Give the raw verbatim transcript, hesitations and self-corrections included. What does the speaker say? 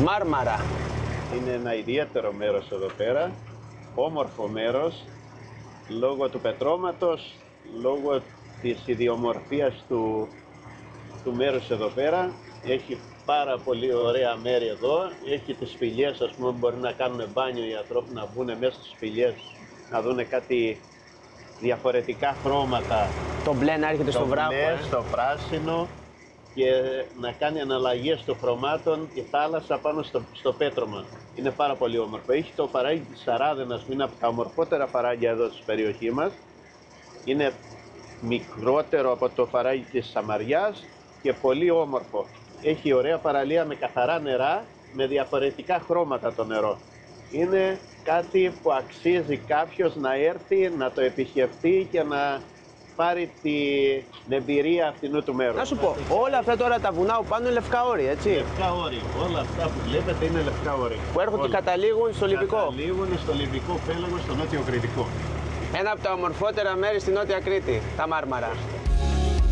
Μάρμαρα. Είναι ένα ιδιαίτερο μέρος εδώ πέρα, όμορφο μέρος, λόγω του πετρώματος, λόγω της ιδιομορφίας του, του μέρους εδώ πέρα. Έχει πάρα πολύ ωραία μέρη εδώ, έχει τις σπηλιές, ας πούμε, μπορεί να κάνουν μπάνιο οι ανθρώποι, να μπουν μέσα στις σπηλιές, να δουν κάτι διαφορετικά χρώματα. Το μπλε να έρχεται στο βράχο. Το μπλε, ε. στο πράσινο, και να κάνει αναλλαγές των χρωμάτων η θάλασσα πάνω στο, στο πέτρωμα. Είναι πάρα πολύ όμορφο. Έχει το φαράγγι της Σαράδενας που είναι από τα ομορφότερα φαράγγια εδώ στη περιοχή μας. Είναι μικρότερο από το φαράγγι της Σαμαριάς και πολύ όμορφο. Έχει ωραία παραλία με καθαρά νερά, με διαφορετικά χρώματα το νερό. Είναι κάτι που αξίζει κάποιος να έρθει, να το επισκεφτεί και να πάρει την εμπειρία αυτινού του μέρους. Να σου πω, όλα αυτά τώρα τα βουνά που πάνω είναι λευκά όρη, έτσι. Λευκά όρη. Όλα αυτά που βλέπετε είναι λευκά όρη. Που έρχονται και καταλήγουν στο Λιβικό. Καταλήγουν στο Λιβικό πέλαγο, στο νότιο Κρητικό. Ένα από τα ομορφότερα μέρη στη Νότια Κρήτη, τα Μάρμαρα.